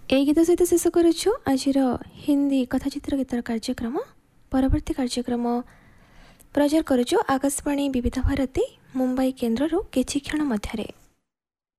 এই ଗୀତ ସହିତ ଶେଷ କରୁଛୁ ଆଜିର ହିନ୍ଦୀ କଥାଚିତ୍ର ଗୀତର କାର୍ଯ୍ୟକ୍ରମ। ପରବର୍ତ୍ତୀ କାର୍ଯ୍ୟକ୍ରମ ପ୍ରଚାର କରୁଛୁ ଆକାଶବାଣୀ ବିବିଧ ଭାରତୀ ମୁମ୍ବାଇ କେନ୍ଦ୍ରରୁ କିଛି କ୍ଷଣ ମଧ୍ୟରେ।